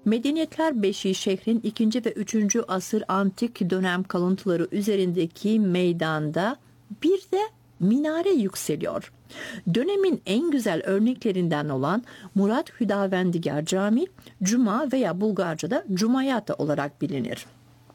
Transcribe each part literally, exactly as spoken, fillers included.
Medeniyetler Beşiği şehrin ikinci ve üçüncü asır antik dönem kalıntıları üzerindeki meydanda bir de minare yükseliyor. Dönemin en güzel örneklerinden olan Murat Hüdavendigar Camii, Cuma veya Bulgarca'da Cumayata olarak bilinir.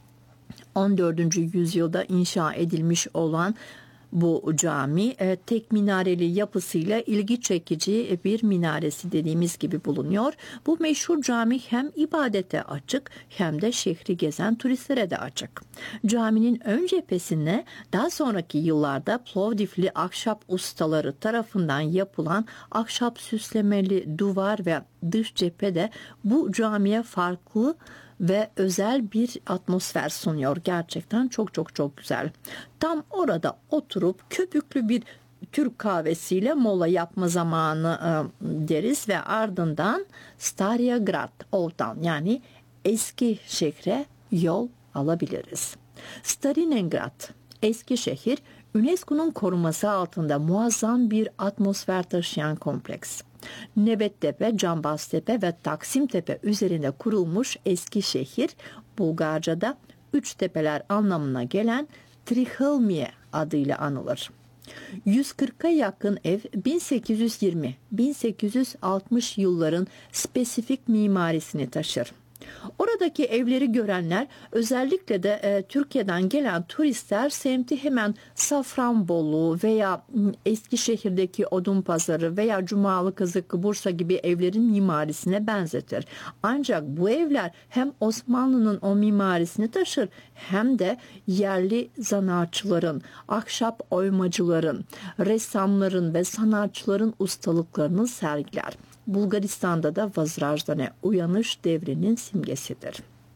on dördüncü yüzyılda inşa edilmiş olan bu cami e, tek minareli yapısıyla ilgi çekici bir minaresi dediğimiz gibi bulunuyor. Bu meşhur cami hem ibadete açık hem de şehri gezen turistlere de açık. Caminin ön cephesine daha sonraki yıllarda Plovdivli ahşap ustaları tarafından yapılan ahşap süslemeli duvar ve dış cephede bu camiye farklı ve özel bir atmosfer sunuyor. Gerçekten çok çok çok güzel. Tam orada oturup köpüklü bir Türk kahvesiyle mola yapma zamanı e, deriz ve ardından Staraya Grad, Old Town yani eski şehre yol alabiliriz. Stalingrad, eski şehir, UNESCO'nun koruması altında muazzam bir atmosfer taşıyan kompleks. Nebettepe, Cambaztepe ve Taksimtepe üzerinde kurulmuş eski şehir, Bulgarca'da üç tepeler anlamına gelen Trihılmiye adıyla anılır. yüz kırka yakın ev bin sekiz yüz yirmi bin sekiz yüz altmış yılların spesifik mimarisini taşır. Oradaki evleri görenler, özellikle de e, Türkiye'den gelen turistler semti hemen Safranbolu veya Eskişehir'deki Odunpazarı veya Cumalıkazık, Bursa gibi evlerin mimarisine benzetir. Ancak bu evler hem Osmanlı'nın o mimarisini taşır hem de yerli zanaatçıların, ahşap oymacıların, ressamların ve sanatçıların ustalıklarını sergiler. Bulgaristan'da da Vazrajdane uyanış devrinin simgesidir.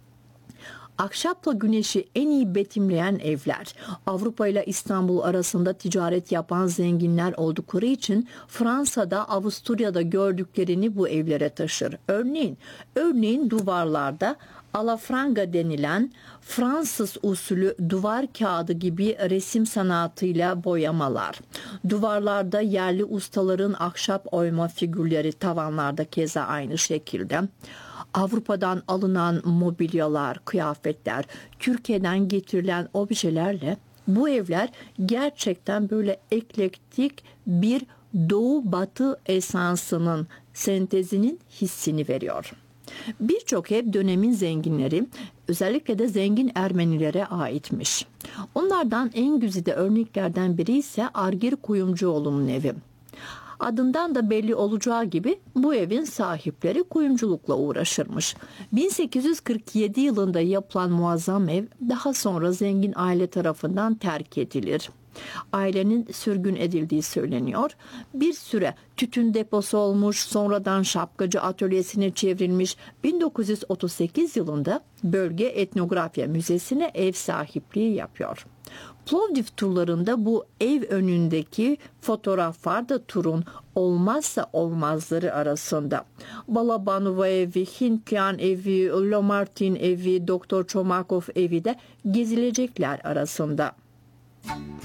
Ahşapla güneşi en iyi betimleyen evler, Avrupa ile İstanbul arasında ticaret yapan zenginler oldukları için Fransa'da, Avusturya'da gördüklerini bu evlere taşır. Örneğin, örneğin duvarlarda alafranga denilen Fransız usulü duvar kağıdı gibi resim sanatıyla boyamalar. Duvarlarda yerli ustaların ahşap oyma figürleri, tavanlarda keza aynı şekilde. Avrupa'dan alınan mobilyalar, kıyafetler, Türkiye'den getirilen objelerle bu evler gerçekten böyle eklektik bir doğu-batı esansının, sentezinin hissini veriyor. Birçok ev dönemin zenginleri, özellikle de zengin Ermenilere aitmiş. Onlardan en güzide örneklerden biri ise Argir Kuyumcuoğlu'nun evi. Adından da belli olacağı gibi bu evin sahipleri kuyumculukla uğraşırmış. bin sekiz yüz kırk yedi yılında yapılan muazzam ev daha sonra zengin aile tarafından terk edilir. Ailenin sürgün edildiği söyleniyor. Bir süre tütün deposu olmuş, sonradan şapkacı atölyesine çevrilmiş. bin dokuz yüz otuz sekiz yılında Bölge Etnografya Müzesi'ne ev sahipliği yapıyor. Plovdiv turlarında bu ev önündeki fotoğraflar da turun olmazsa olmazları arasında. Balabanova evi, Hintlian evi, Lomartin evi, Doktor Çomakov evi de gezilecekler arasında.